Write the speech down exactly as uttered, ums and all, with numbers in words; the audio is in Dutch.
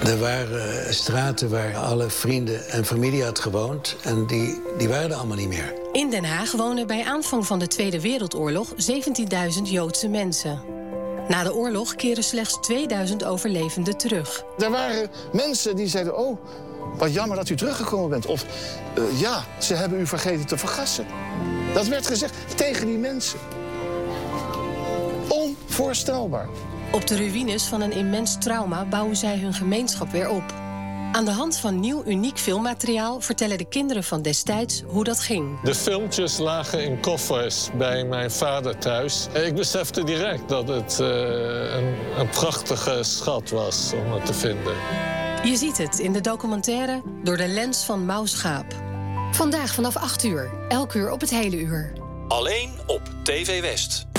Er waren straten waar alle vrienden en familie had gewoond. En die, die waren er allemaal niet meer. In Den Haag wonen bij aanvang van de Tweede Wereldoorlog zeventienduizend Joodse mensen. Na de oorlog keren slechts tweeduizend overlevenden terug. Er waren mensen die zeiden, oh, wat jammer dat u teruggekomen bent. Of, uh, ja, ze hebben u vergeten te vergassen. Dat werd gezegd tegen die mensen. Onvoorstelbaar. Op de ruïnes van een immens trauma bouwen zij hun gemeenschap weer op. Aan de hand van nieuw, uniek filmmateriaal vertellen de kinderen van destijds hoe dat ging. De filmpjes lagen in koffers bij mijn vader thuis. Ik besefte direct dat het uh, een, een prachtige schat was om het te vinden. Je ziet het in de documentaire Door de lens van Mauw Schaap. Vandaag vanaf acht uur, elk uur op het hele uur. Alleen op T V West.